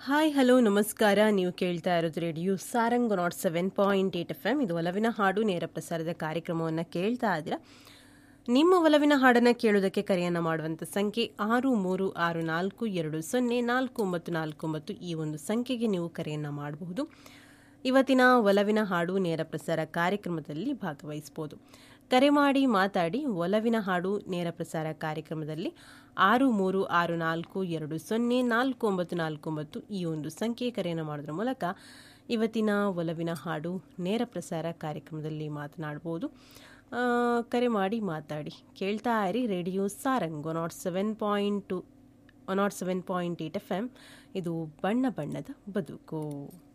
Hi hello ನಮಸ್ಕಾರ. ನೀವು ಕೇಳ್ತಾ ಇರೋದು ರೇಡಿಯೋ ಸಾರಂಗ್ 107.8 FM. ಇದು ಒಲವಿನ ಹಾಡು ನೇರ ಪ್ರಸಾರದ ಕಾರ್ಯಕ್ರಮವನ್ನು ಕೇಳ್ತಾ ಇದ್ದೀರಾ. ನಿಮ್ಮ ಒಲವಿನ ಹಾಡನ್ನು ಕೇಳೋದಕ್ಕೆ ಕರೆಯನ್ನು ಮಾಡುವಂಥ ಸಂಖ್ಯೆ 6364204949 ಈ ಒಂದು ಸಂಖ್ಯೆಗೆ ನೀವು ಕರೆಯನ್ನು ಮಾಡಬಹುದು. ಇವತ್ತಿನ ಒಲವಿನ ಹಾಡು ನೇರ ಪ್ರಸಾರ ಕಾರ್ಯಕ್ರಮದಲ್ಲಿ ಭಾಗವಹಿಸಬಹುದು. ಕರೆ ಮಾಡಿ ಮಾತಾಡಿ. ಒಲವಿನ ಹಾಡು ನೇರ ಪ್ರಸಾರ ಕಾರ್ಯಕ್ರಮದಲ್ಲಿ 6364204949 ಈ ಒಂದು ಸಂಖ್ಯೆ ಕರೆಯನ್ನು ಮಾಡೋದ್ರ ಮೂಲಕ ಇವತ್ತಿನ ಒಲವಿನ ಹಾಡು ನೇರ ಪ್ರಸಾರ ಕಾರ್ಯಕ್ರಮದಲ್ಲಿ ಮಾತನಾಡಬಹುದು. ಕರೆ ಮಾಡಿ ಮಾತಾಡಿ. ಕೇಳ್ತಾ ಇರಿ ರೇಡಿಯೋ ಸಾರಂಗ್ 107.8 FM. ಇದು ಬಣ್ಣ ಬಣ್ಣದ ಬದುಕು.